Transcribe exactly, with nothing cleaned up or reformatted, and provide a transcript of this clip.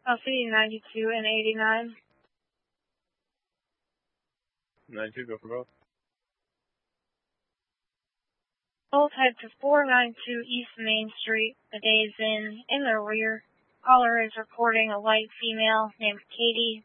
Alpha ninety-two and eighty-nine. ninety-two, go for both. Both head to four ninety-two East Main Street. A Days Inn in the rear. Caller is reporting a white female named Katie